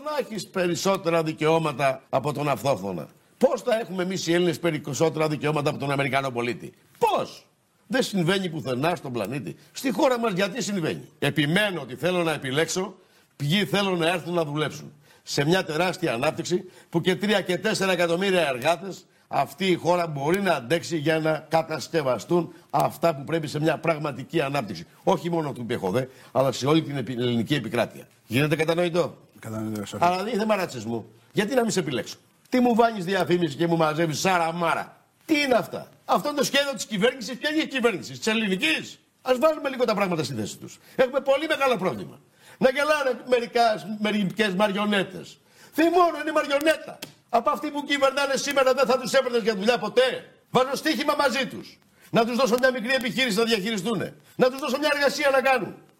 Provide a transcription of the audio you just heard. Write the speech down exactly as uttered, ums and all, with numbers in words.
να έχεις περισσότερα δικαιώματα από τον αυτόχθονα? Πώς θα έχουμε εμείς οι Έλληνες περισσότερα δικαιώματα από τον Αμερικανό πολίτη? Πώς? Δεν συμβαίνει πουθενά στον πλανήτη. Στη χώρα μας γιατί συμβαίνει? Επιμένω ότι θέλω να επιλέξω ποιοι θέλουν να έρθουν να δουλέψουν σε μια τεράστια ανάπτυξη που και τρία και τέσσερα εκατομμύρια εργάτες αυτή η χώρα μπορεί να αντέξει για να κατασκευαστούν αυτά που πρέπει σε μια πραγματική ανάπτυξη. Όχι μόνο του ΠΕΧΟΔΕ, αλλά σε όλη την ελληνική επικράτεια. Γίνεται κατανοητό? Κατανοητό. Αλλά δεν είναι θέμα ρατσισμού. Γιατί να μην σε επιλέξω? Τι μου βάνεις διαφήμιση και μου μαζεύεις σάρα μάρα? Τι είναι αυτά? Αυτό είναι το σχέδιο της κυβέρνησης. Ποια είναι η κυβέρνηση? Της ελληνικής? Ας βάλουμε λίγο τα πράγματα στη θέση τους. Έχουμε πολύ μεγάλο πρόβλημα. Να γελάνε μερικές μαριονέτες. Θυμώνω, είναι μαριονέτα. Από αυτοί που κυβερνάνε σήμερα δεν θα τους έπαιρνες για δουλειά ποτέ. Βάζω στοίχημα μαζί τους. Να τους δώσω μια μικρή επιχείρηση να διαχειριστούν. Να τους δώσω μια εργασία να κάνουν.